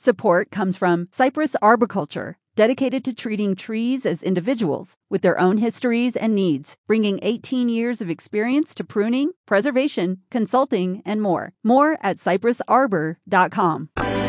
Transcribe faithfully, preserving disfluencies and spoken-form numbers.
Support comes from Cypress Arboriculture, dedicated to treating trees as individuals with their own histories and needs, bringing eighteen years of experience to pruning, preservation, consulting, and more. More at cypress arbor dot com.